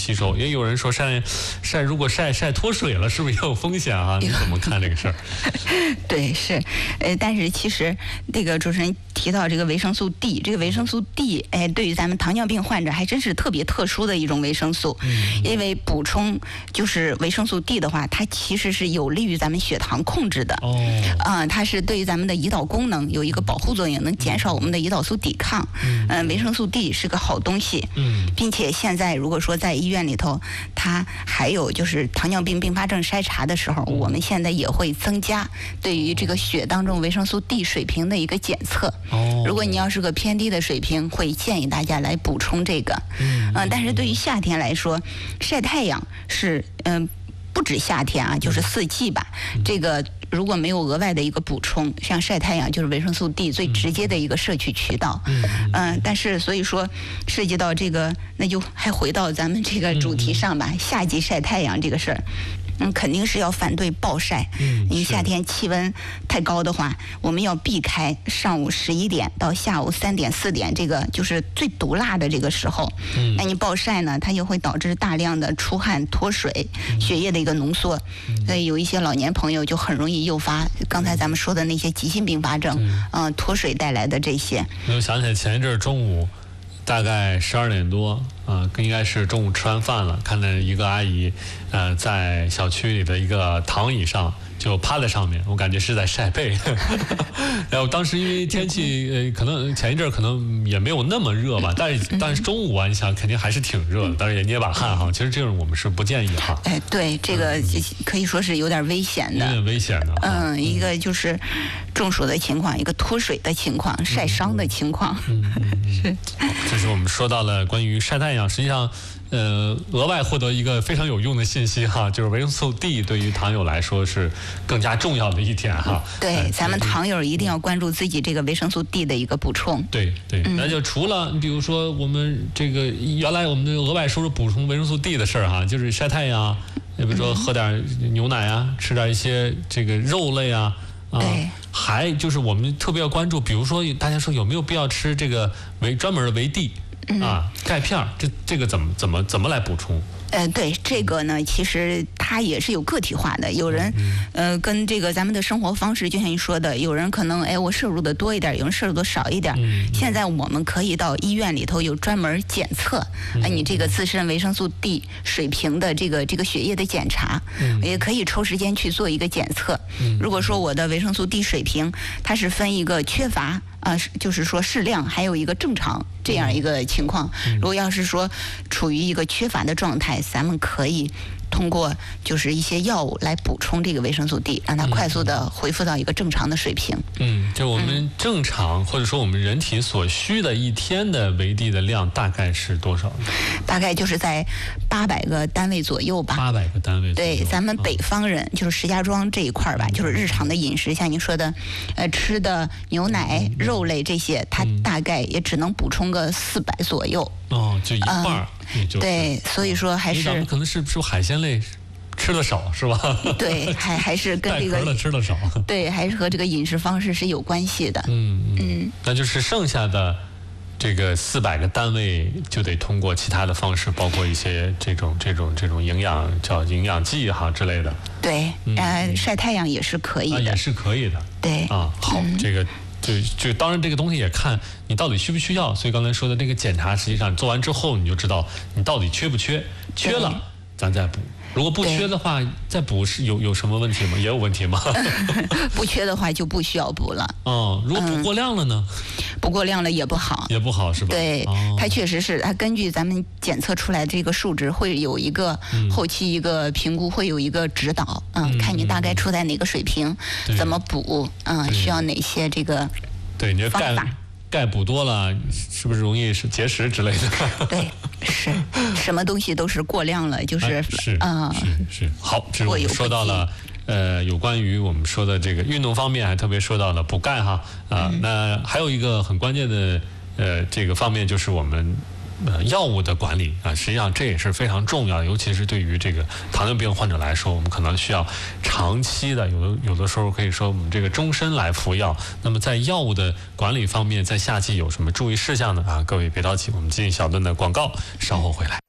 吸收。也有人说如果晒脱水了，是不是也有风险啊？你怎么看这个事儿？ 对，是，但是其实这个主持人提到这个维生素 D， 这个维生素 D， 对于咱们糖尿病患者还真是特别特殊的一种维生素，因为补充就是维生素 D 的话，它其实是有利于咱们血糖控制的。它是对于咱们的胰岛功能有一个保护作用，能减少我们的胰岛素抵抗。维生素 D 是个好东西。并且现在如果说在医院里头，它还有就是糖尿病并发症筛查的时候，我们现在也会增加对于这个血当中维生素 D 水平的一个检测。如果你要是个偏低的水平，会建议大家来补充这个。但是对于夏天来说，晒太阳是不止夏天啊，就是四季吧。这个如果没有额外的一个补充，像晒太阳就是维生素 D 最直接的一个摄取渠道。但是所以说涉及到这个，那就还回到咱们这个主题上吧。夏季晒太阳这个事儿。肯定是要反对暴晒。因为夏天气温太高的话，我们要避开上午11点到下午3点4点，这个就是最毒辣的这个时候。那你暴晒呢，它就会导致大量的出汗、脱水、血液的一个浓缩，所以有一些老年朋友就很容易诱发刚才咱们说的那些急性并发症，脱水带来的这些。 我想起来前一阵中午。大概12点多，应该是中午吃完饭了，看见一个阿姨，在小区里的一个躺椅上就趴在上面，我感觉是在晒背。然后当时因为天气，可能前一阵可能也没有那么热吧，但是中午啊，你想肯定还是挺热的，当然也捏把汗哈。其实这种我们是不建议哈。 对，这个可以说是有点危险的。 有点危险的。 一个就是中暑的情况，一个脱水的情况，晒伤的情况。是。 这是我们说到了关于晒太阳，实际上，额外获得一个非常有用的信息哈，就是维生素 D 对于糖友来说是更加重要的一点哈。 对，咱们糖友一定要关注自己这个维生素 D 的一个补充。 对，那就除了比如说我们这个原来我们额外说补充维生素 D 的事儿哈，就是晒太阳，比如说喝点牛奶啊，吃点一些这个肉类啊。还就是我们特别要关注，比如说大家说有没有必要吃这个专门的维 D 钙片，这个怎么来补充？ 对这个呢，其实它也是有个体化的。有人，跟这个咱们的生活方式，就像你说的，有人可能我摄入的多一点，有人摄入的少一点。现在我们可以到医院里头有专门检测，你这个自身维生素 D 水平的这个血液的检查，也可以抽时间去做一个检测。如果说我的维生素 D 水平，它是分一个缺乏。就是说适量，还有一个正常这样一个情况。如果要是说处于一个缺乏的状态，咱们可以通过就是一些药物来补充这个维生素 D， 让它快速的恢复到一个正常的水平。 就我们正常或者说我们人体所需的一天的维 D 的量大概是多少？ 大概就是在800个单位左右吧。 800个单位左右。 对，咱们北方人就是石家庄这一块吧，就是日常的饮食，像您说的，吃的牛奶、肉类这些，它大概也只能补充个400左右。 就一半儿。 对，所以说还是咱们可能是不是海鲜类吃的少是吧？ 对，还是跟这个吃的少。 对，还是和这个饮食方式是有关系的。 那就是剩下的这个400个单位就得通过其他的方式，包括一些这种营养叫营养剂哈之类的。 对，晒太阳也是可以的。 也是可以的。 对。 好，这个。就当然这个东西也看你到底需不需要，所以刚才说的这个检查，实际上做完之后你就知道你到底缺不缺，缺了咱再补，如果不缺的话再补是有什么问题吗？也有问题吗？ 不缺的话就不需要补了。 如果补过量了呢？ 补过量了也不好。 也不好是吧？ 对，它确实是，它根据咱们检测出来这个数值会有一个后期一个评估，会有一个指导，看你大概处在哪个水平，怎么补，需要哪些这个对，你方法。 钙补多了，是不是容易是结石之类的？ 对，是什么东西都是过量了，就是是。好，这是我们说到了有关于我们说的这个运动方面，还特别说到了补钙哈那还有一个很关键的这个方面就是我们。药物的管理实际上这也是非常重要的，尤其是对于这个糖尿病患者来说，我们可能需要长期的，有的时候可以说我们这个终身来服药。那么在药物的管理方面，在夏季有什么注意事项呢？各位别着急，我们进一小段的广告，稍后回来。